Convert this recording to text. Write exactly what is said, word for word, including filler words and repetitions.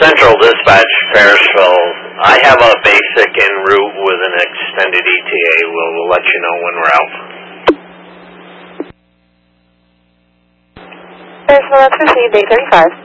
Central Dispatch, Parisville. I have a basic en route with an extended E T A. We'll, we'll let you know when we're out. Parisville, let's proceed, day thirty-five.